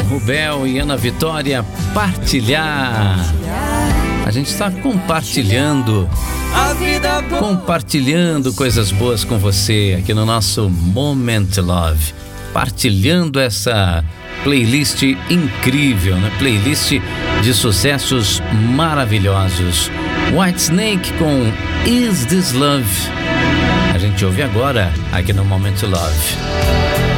Rubel e Ana Vitória, Partilhar. A gente está compartilhando coisas boas com você aqui no nosso Moment Love, partilhando essa playlist incrível, né? Playlist de sucessos maravilhosos. Whitesnake com Is This Love? A gente ouve agora aqui no Moment Love.